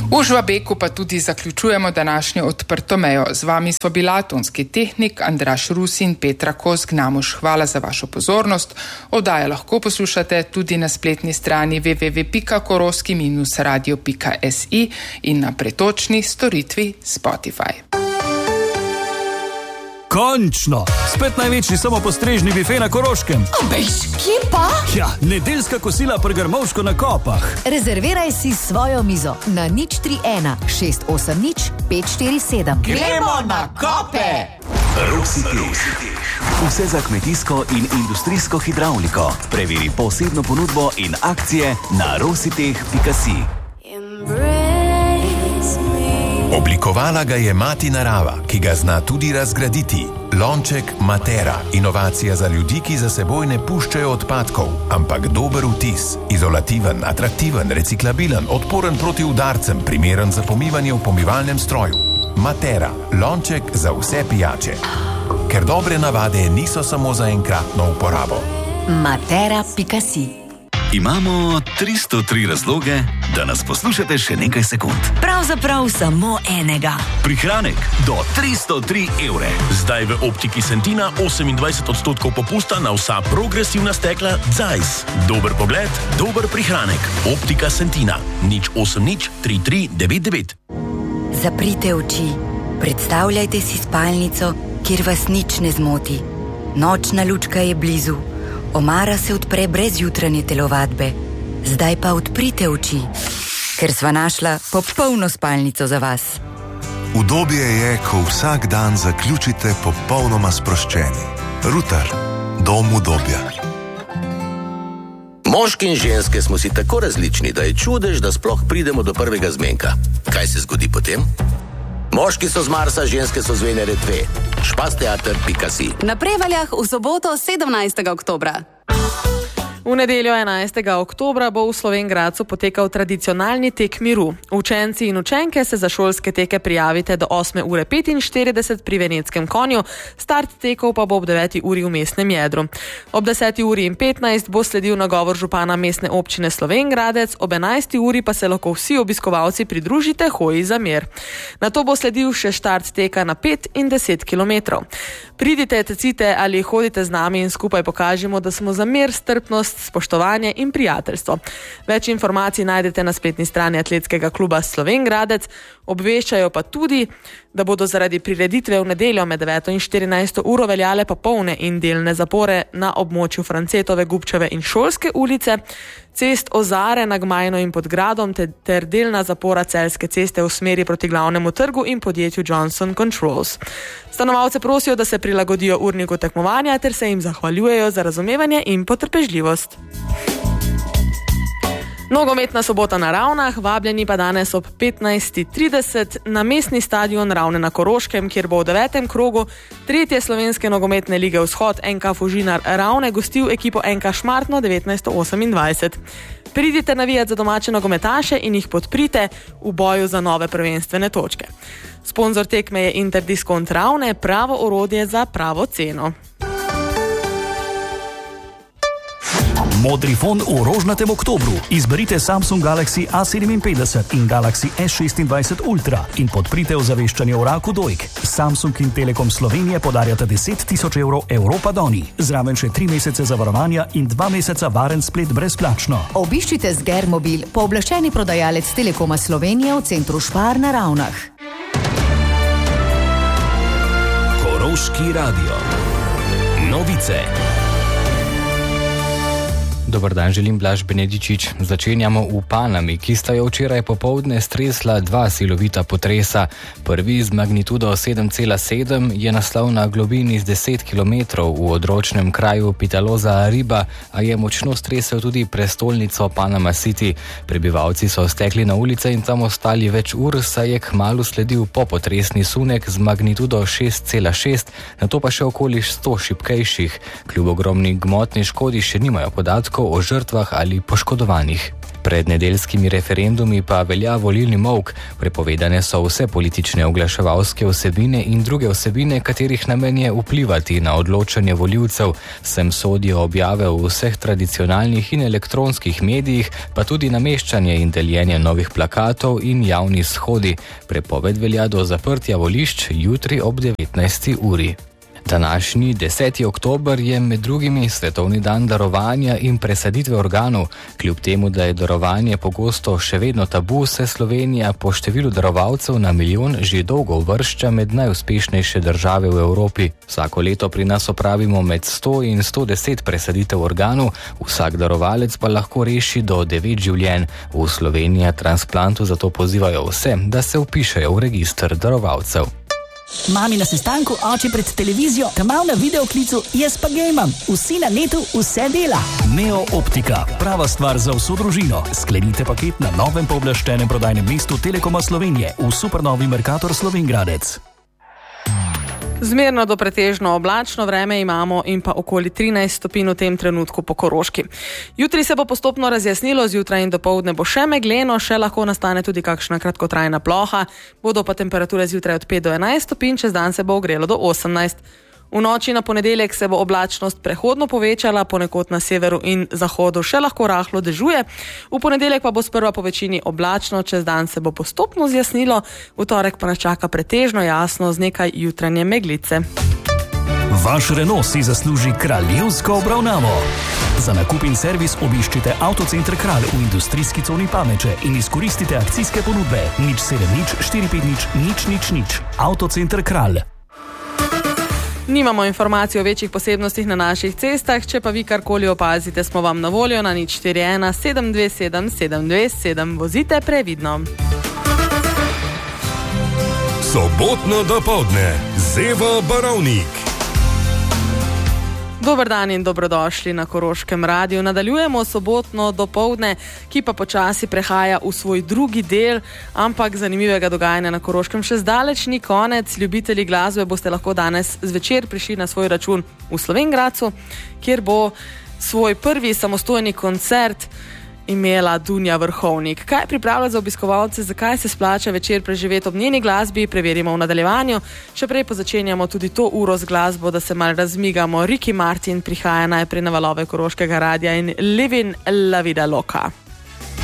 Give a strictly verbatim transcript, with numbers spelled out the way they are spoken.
V Žvabeku pa tudi zaključujemo današnjo odprto mejo. Z vami smo bila tonski tehnik Andraž Rus in Petra Kozgnamuš. Hvala za vašo pozornost. Oddajo lahko poslušate tudi na spletni strani w w w pika koroški radio pika s i in na pretočni storitvi Spotify. Končno! Spet največji samopostrežni bife na Koroškem. Abejš, kje pa? Ja, nedeljska kosila pri Grmovško na Kopah. Rezerviraj si svojo mizo na nič tri ena šest osem nič pet štiri sedem. Gremo na Kope! Rositeh. Vse za kmetijsko in industrijsko hidravliko. Preveri posebno ponudbo in akcije na rositeh pika si. Oblikovala ga je mati narava, ki ga zna tudi razgraditi. Lonček Matera, inovacija za ljudi, ki za seboj ne puščajo odpadkov, ampak dober vtis. Izolativen, atraktiven, reciklabilen, odporen proti udarcem, primeren za pomivanje v pomivalnem stroju. Matera, lonček za vse pijače. Ker dobre navade niso samo za enkratno uporabo. Matera pika si. Imamo tristo tri razloge, da nas poslušate še nekaj sekund. Pravzaprav samo enega. Prihranek do tristo tri evre. Zdaj v Optiki Sentina osemindvajset odstotkov popusta na vsa progresivna stekla Zeiss. Dober pogled, dober prihranek. Optika Sentina. nič osem nič tri tri devet devet. Zaprite oči. Predstavljajte si spalnico, kjer vas nič ne zmoti. Nočna lučka je blizu. Omara se odpre brez jutranje telovadbe. Zdaj pa odprite oči, ker sva našla popolno spalnico za vas. Udobje je, ko vsak dan zaključite popolnoma sproščeni. Ruter, dom udobja. Moški in ženske smo si tako različni, da je čudež, da sploh pridemo do prvega zmenka. Kaj se zgodi potem? Moški so z Marsa, ženske so z Venere dve. špasteater pika si. Na Prevaljah v soboto sedemnajstega oktobra. V nedeljo enajstega oktobra bo v Slovenj Gradcu potekal tradicionalni tek miru. Učenci in učenke se za šolske teke prijavite do osme ure petinštirideset pri Veneckem konju, start tekov pa bo ob deveti uri v mestnem jedru. Ob deseti uri in petnajst bo sledil nagovor župana mestne občine Slovenj Gradec, ob enajsti uri pa se lahko vsi obiskovalci pridružite hoji za mir. Nato bo sledil še štart teka na pet in deset kilometrov. Pridite, tecite ali hodite z nami in skupaj pokažemo, da smo za mir, strpnost, spoštovanje in prijateljstvo. Več informacij najdete na spletni strani Atletskega kluba Slovenj Gradec. Obveščajo pa tudi, da bodo zaradi prireditve v nedeljo med deveto in štirinajsto uro veljale popolne in delne zapore na območju Francetove, Gubčeve in Šolske ulice, cest Ozare na Gmajno in pod Gradom ter delna zapora Celjske ceste v smeri proti glavnemu trgu in podjetju Johnson Controls. Stanovalce prosijo, da se prilagodijo urniku tekmovanja ter se jim zahvaljujejo za razumevanje in potrpežljivost. Nogometna sobota na Ravnah, vabljeni pa danes ob petnajst trideset na mestni stadion Ravne na Koroškem, kjer bo v devetem krogu tretje slovenske nogometne lige Vzhod N K Fužinar Ravne gostil ekipo N K Šmartno devetnajststo osemindvajset. Pridite navijat za domače nogometaše in jih podprite v boju za nove prvenstvene točke. Sponzor tekme je Interdiskont Ravne, pravo orodje za pravo ceno. Modri fon v rožnatem oktobru. Izberite Samsung Galaxy A sedeminpetdeset in Galaxy S šestindvajset Ultra in podprite ozaveščanje o raku dojk. Samsung in Telekom Slovenije podarjata deset tisoč evrov Europa Doni. Zraven še tri mesece zavarovanja in dva meseca varen splet brezplačno. Obiščite Sgermobil, pooblaščeni prodajalec Telekoma Slovenije v centru Špar na Ravnah. Koroški radio. Novice. Dobar dan, želim Blaž Benedičič. Začenjamo v Panami, ki sta jo včeraj popoldne stresla dva silovita potresa. Prvi z magnitudo sedem cela sedem je naslal na globini z deset kilometrov v odročnem kraju Pitaloza Riba, a je močno stresel tudi prestolnico Panama City. Prebivalci so stekli na ulice in tam ostali več ur, saj je kmalu sledil popotresni sunek z magnitudo šest cela šest, nato pa še okoli sto šibkejših. Kljub ogromni gmotni škodi še nimajo podatkov o žrtvah ali poškodovanih. Pred nedeljskimi referendumi pa velja volilni molk. Prepovedane so vse politične oglaševalske vsebine in druge vsebine, katerih namen je vplivati na odločanje volivcev. Sem sodijo objave v vseh tradicionalnih in elektronskih medijih, pa tudi nameščanje in deljenje novih plakatov in javni shodi. Prepoved velja do zaprtja volišč jutri ob devetnajsti uri. Današnji deseti oktober je med drugimi svetovni dan darovanja in presaditve organov. Kljub temu, da je darovanje pogosto še vedno tabu, se Slovenija po številu darovalcev na milijon že dolgo uvršča med najuspešnejše države v Evropi. Vsako leto pri nas opravimo med sto in sto deset presaditev organov, vsak darovalec pa lahko reši do devet življenj. V Sloveniji transplantu zato pozivajo vse, da se vpišejo v register darovalcev. Mami na sestanku, oči pred televizijo, tamal na videoklicu, jaz pa gejmam. Vsi na netu, vse dela. Neo Optika, prava stvar za vso družino. Sklenite paket na novem pooblaščenem prodajnem mestu Telekoma Slovenije v supernovi Mercator Slovenj Gradec. Zmerno do pretežno oblačno vreme imamo in pa okoli trinajst stopinj v tem trenutku po Koroški. Jutri se bo postopno razjasnilo, zjutraj in dopoldne bo še megleno, še lahko nastane tudi kakšna kratkotrajna ploha, bodo pa temperature zjutraj od pet do enajst stopinj, čez dan se bo ogrelo do osemnajst. V noči na ponedeljek se bo oblačnost prehodno povečala, ponekod na severu in zahodu še lahko rahlo dežuje. V ponedeljek pa bo sprva po večini oblačno, čez dan se bo postopno zjasnilo, v torek pa nas čaka pretežno jasno z nekaj jutranje meglice. Vaš Renault si zasluži kraljevsko obravnavo. Za nakup in servis obiščite Avtocenter Kralj v industrijski coni Pameče in izkoristite akcijske ponudbe nič sedem nič štiri pet nič nič nič nič. Avtocenter Kralj. Nimamo informacij o večjih posebnostih na naših cestah, če pa vi karkoli opazite, smo vam na voljo na nič štiri ena sedem dve sedem sedem dve sedem. Vozite previdno. Sobotno dopoldne z Evo Barovnik. Dober dan in dobrodošli na Koroškem radiju. Nadaljujemo sobotno dopoldne, ki pa počasi prehaja v svoj drugi del, ampak zanimivega dogajanja na Koroškem še zdaleč ni konec. Ljubitelji glasbe boste lahko danes zvečer prišli na svoj račun v Slovenj Gradcu, kjer bo svoj prvi samostojni koncert imela Dunja Vrhovnik. Kaj pripravlja za obiskovalce, zakaj se splača večer preživeti ob njeni glasbi, preverimo v nadaljevanju. Še prej pa začenjamo tudi to uro z glasbo, da se mal razmigamo. Ricky Martin prihaja najprej na valove Koroškega radija in Living la vida loca.